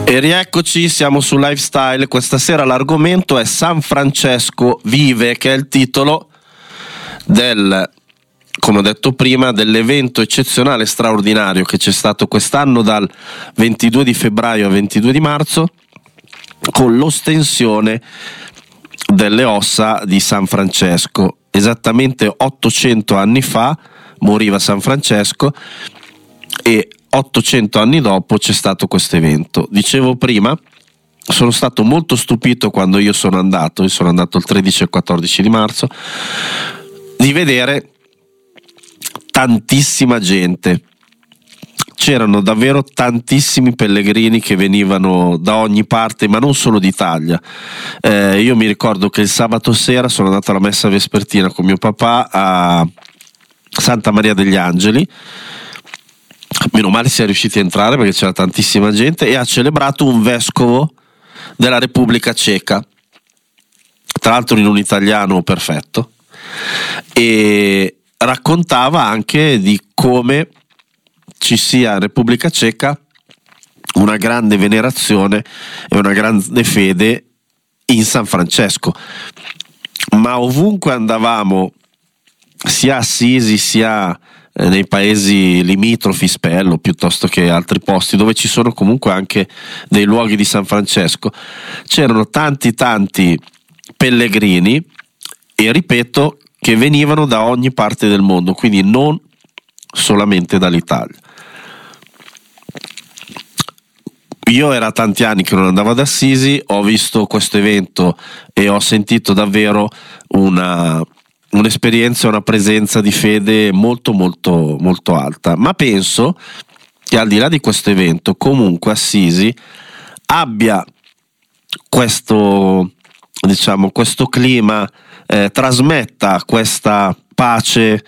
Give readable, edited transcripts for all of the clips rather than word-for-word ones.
E rieccoci, siamo su Lifestyle. Questa sera l'argomento è San Francesco vive, che è il titolo del, come ho detto prima, dell'evento eccezionale straordinario che c'è stato quest'anno dal 22 di febbraio al 22 di marzo, con l'ostensione delle ossa di San Francesco. Esattamente 800 anni fa moriva San Francesco e 800 anni dopo c'è stato questo evento. Dicevo prima, sono stato molto stupito quando io sono andato il 13 e 14 di marzo, di vedere tantissima gente. C'erano davvero tantissimi pellegrini che venivano da ogni parte, ma non solo d'Italia. Io mi ricordo che il sabato sera sono andato alla messa vespertina con mio papà a Santa Maria degli Angeli. Meno male si è riusciti a entrare perché c'era tantissima gente, e ha celebrato un vescovo della Repubblica Ceca, tra l'altro in un italiano perfetto, e raccontava anche di come ci sia in Repubblica Ceca una grande venerazione e una grande fede in San Francesco. Ma ovunque andavamo, sia a Assisi sia nei paesi limitrofi, Spello, piuttosto che altri posti dove ci sono comunque anche dei luoghi di San Francesco, c'erano tanti pellegrini, e ripeto, che venivano da ogni parte del mondo, quindi non solamente dall'Italia. Io era tanti anni che non andavo ad Assisi, ho visto questo evento e ho sentito davvero un'esperienza, una presenza di fede molto molto molto alta. Ma penso che al di là di questo evento comunque Assisi abbia questo clima, trasmetta questa pace,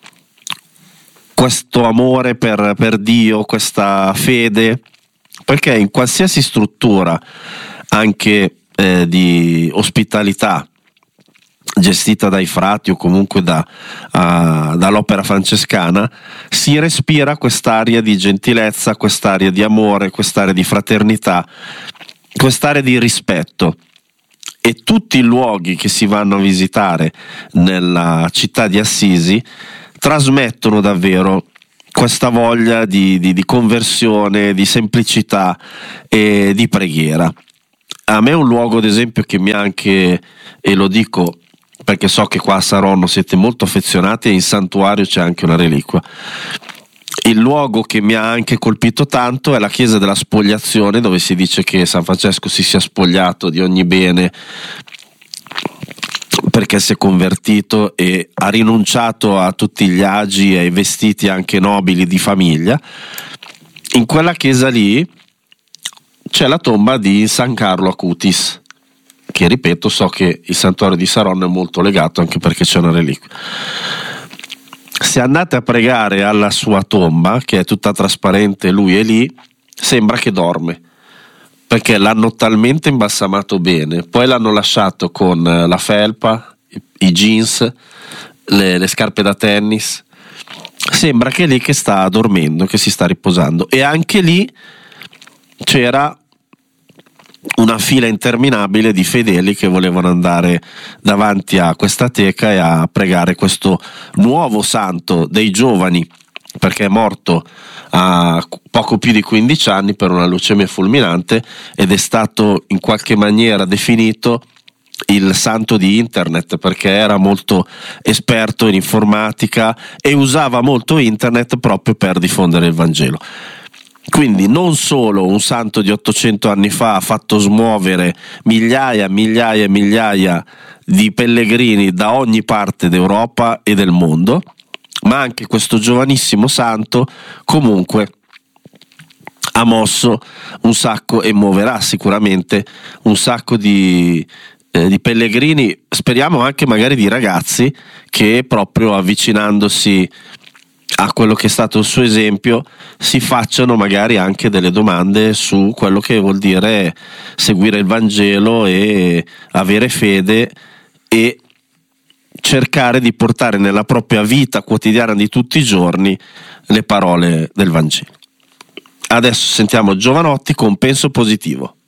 questo amore per Dio, questa fede, perché in qualsiasi struttura anche di ospitalità gestita dai frati o comunque dall'opera francescana, si respira quest'aria di gentilezza, quest'aria di amore, quest'aria di fraternità, quest'aria di rispetto. E tutti i luoghi che si vanno a visitare nella città di Assisi trasmettono davvero questa voglia di conversione, di semplicità e di preghiera. A me è un luogo, ad esempio, che mi ha anche, e lo dico perché so che qua a Saronno siete molto affezionati, e in santuario c'è anche una reliquia. Il luogo che mi ha anche colpito tanto è la chiesa della Spogliazione, dove si dice che San Francesco si sia spogliato di ogni bene perché si è convertito e ha rinunciato a tutti gli agi e ai vestiti anche nobili di famiglia. In quella chiesa lì c'è la tomba di San Carlo Acutis, che ripeto, so che il santuario di Saronno è molto legato, anche perché c'è una reliquia. Se andate a pregare alla sua tomba, che è tutta trasparente, lui è lì, sembra che dorme, perché l'hanno talmente imbalsamato bene, poi l'hanno lasciato con la felpa, i jeans, le scarpe da tennis, sembra che è lì che sta dormendo, che si sta riposando. E anche lì c'era una fila interminabile di fedeli che volevano andare davanti a questa teca e a pregare questo nuovo santo dei giovani, perché è morto a poco più di 15 anni per una leucemia fulminante, ed è stato in qualche maniera definito il santo di internet, perché era molto esperto in informatica e usava molto internet proprio per diffondere il Vangelo. Quindi non solo un santo di 800 anni fa ha fatto smuovere migliaia di pellegrini da ogni parte d'Europa e del mondo, ma anche questo giovanissimo santo comunque ha mosso un sacco e muoverà sicuramente un sacco di pellegrini, speriamo anche magari di ragazzi che, proprio avvicinandosi a quello che è stato il suo esempio, si facciano magari anche delle domande su quello che vuol dire seguire il Vangelo e avere fede e cercare di portare nella propria vita quotidiana di tutti i giorni le parole del Vangelo. Adesso sentiamo Jovanotti con Penso Positivo.